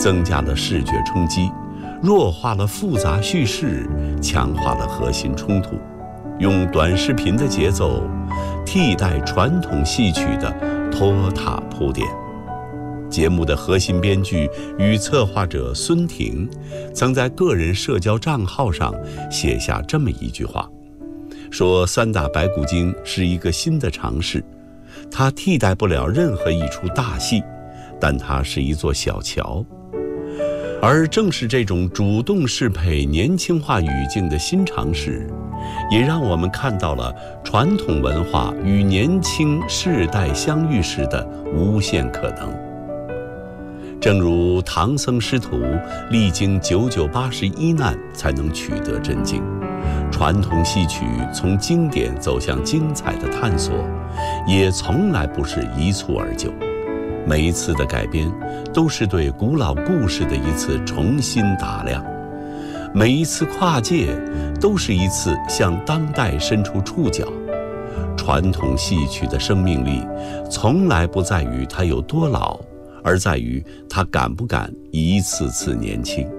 增加了视觉冲击，弱化了复杂叙事，强化了核心冲突，用短视频的节奏替代传统戏曲的拖沓铺垫。节目的核心编剧与策划者孙婷曾在个人社交账号上写下这么一句话，说三打白骨精是一个新的尝试，它替代不了任何一出大戏，但它是一座小桥。而正是这种主动适配年轻化语境的新尝试，也让我们看到了传统文化与年轻世代相遇时的无限可能。正如唐僧师徒历经9981难才能取得真经，传统戏曲从经典走向精彩的探索，也从来不是一蹴而就。每一次的改编，都是对古老故事的一次重新打量；每一次跨界，都是一次向当代伸出触角。传统戏曲的生命力，从来不在于它有多老，而在于它敢不敢一次次年轻。